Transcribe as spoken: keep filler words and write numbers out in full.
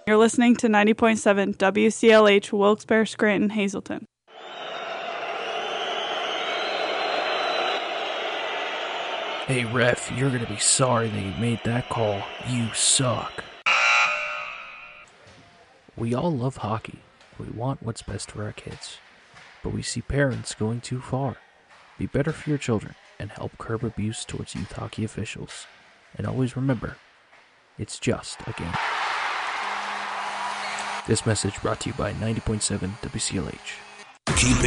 You're listening to ninety point seven W C L H Wilkes-Barre, Scranton, Hazleton. Hey ref, you're gonna be sorry that you made that call. You suck. We all love hockey. We want what's best for our kids. But we see parents going too far. Be better for your children and help curb abuse towards youth hockey officials. And always remember, it's just a game. This message brought to you by ninety point seven W C L H. Keep